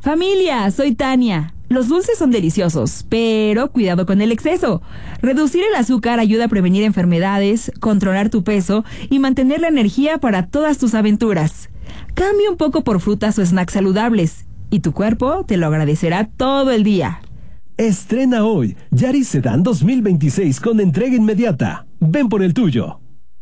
Familia, soy Tania. Los dulces son deliciosos, pero cuidado con el exceso. Reducir el azúcar ayuda a prevenir enfermedades, controlar tu peso y mantener la energía para todas tus aventuras. Cambia un poco por frutas o snacks saludables y tu cuerpo te lo agradecerá todo el día. Estrena hoy Yaris Sedan 2026 con entrega inmediata. Ven por el tuyo.